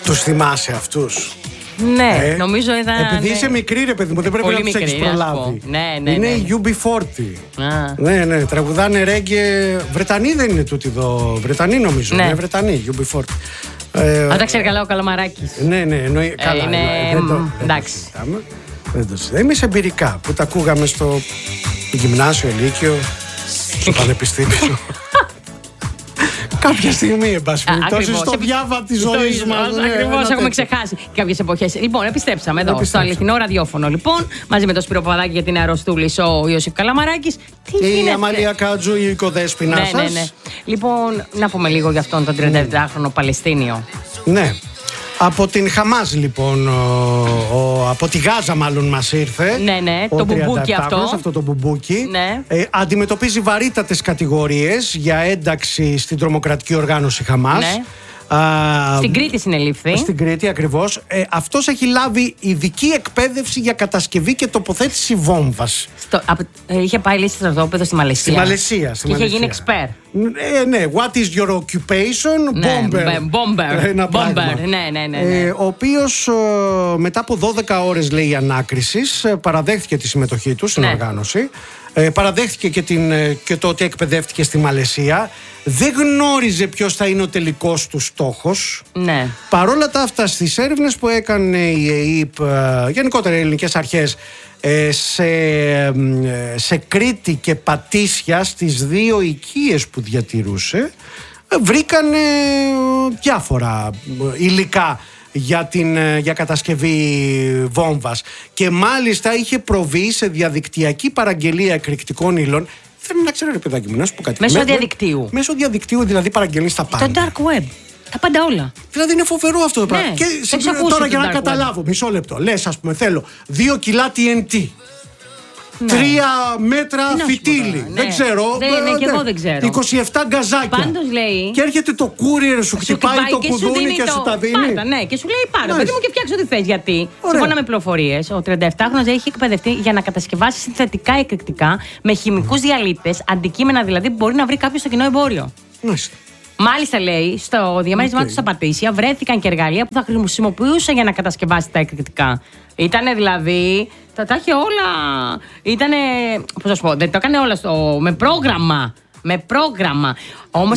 Τους θυμάσαι αυτούς? Ναι, νομίζω ήταν. Επειδή είσαι μικρή, ρε παιδί μου, δεν πρέπει να τους έχεις προλάβει. Ναι. Είναι η UB40. Ναι, τραγουδάνε ρέγγε. Βρετανοί δεν είναι τούτοι εδώ. Βρετανοί νομίζω. Ναι, Βρετανοί, UB40. Αν τα ξέρει καλά ο Καλαμαράκης. Ναι, εννοεί. Καλά. Εντάξει. Εμείς εμπειρικά που τα ακούγαμε στο γυμνάσιο, λύκειο, στο πανεπιστήμιο. Κάποια στιγμή, εν πάση περιπτώσει, στο διάβα τη ζωή μα. Ακριβώς, έχουμε ξεχάσει κάποιες εποχές. Λοιπόν, επιστρέψαμε εδώ στο αληθινό ραδιόφωνο. Λοιπόν, μαζί με τον Σπύρο Παπαδάκη και την Αρωστούλης, ο Ιωσήφ Καλαμαράκης. Η Αμαλία Κάτζου, η οικοδέσποινά σας. Ναι. Λοιπόν, να πούμε λίγο για αυτόν τον 37χρονο Παλαιστίνιο. Ναι. Από την Χαμάς λοιπόν, από τη Γάζα μάλλον μας ήρθε. Ναι, το μπουμπούκι αυτό το μπουμπούκι. Ναι. Αντιμετωπίζει βαρύτατες κατηγορίες για ένταξη στην τρομοκρατική οργάνωση Χαμάς. Ναι. Στην Κρήτη συνελήφθη. Στην Κρήτη ακριβώς. Αυτός έχει λάβει ειδική εκπαίδευση για κατασκευή και τοποθέτηση βόμβας. Είχε πάει λύση στο στρατόπεδο στη Μαλαισία. Στη Μαλαισία. Και είχε γίνει expert. Ναι, what is your occupation? Bomber. Ναι. Ο οποίος μετά από 12 ώρες, λέει, ανάκρισης, παραδέχθηκε τη συμμετοχή του στην οργάνωση. Παραδέχθηκε και το ότι εκπαιδεύτηκε στη Μαλαισία. Δεν γνώριζε ποιος θα είναι ο τελικός του στόχος. Ναι. Παρόλα τα αυτά, στις έρευνες που έκανε η ΕΕΠ, γενικότερα οι ελληνικές αρχές, σε Κρήτη και Πατήσια, στις δύο οικίες που διατηρούσε, βρήκανε διάφορα υλικά για κατασκευή βόμβας. Και μάλιστα είχε προβεί σε διαδικτυακή παραγγελία εκρηκτικών ύλων. Θέλω να ξέρω, ρε παιδάκι μου, να σου πω κάτι. Μέσω διαδικτύου. Μέσω διαδικτύου, δηλαδή παραγγελείς τα πάντα. Το dark web. Τα πάντα όλα. Δηλαδή είναι φοβερό αυτό το πράγμα. Και τώρα για να καταλάβω, μισό λεπτό. Λες, ας πούμε, θέλω 2 κιλά TNT. 3 μέτρα φυτίλι. Δεν ξέρω. Ναι, και εγώ δεν ξέρω. 27 γκαζάκια. Πάντως λέει. Και έρχεται το courier, σου χτυπάει το κουδούνι και σου τα δίνει. Πάντα, ναι, και σου λέει πάρε. Παιδί μου και φτιάξω ό,τι θες. Γιατί, σύμφωνα με πληροφορίες, ο 37χρονος έχει εκπαιδευτεί για να κατασκευάσει συνθετικά εκρηκτικά με χημικούς διαλύτες, αντικείμενα δηλαδή που μπορεί να βρει κάποιος στο κοινό εμπόριο. Μάλιστα, λέει, στο διαμέρισμά του στα Πατήσια βρέθηκαν και εργαλεία που θα χρησιμοποιούσε για να κατασκευάσει τα εκρηκτικά. Ήτανε δηλαδή. Τα είχε όλα. Ήτανε. Πώς να σου πω, δεν το έκανε όλα με πρόγραμμα. Όμως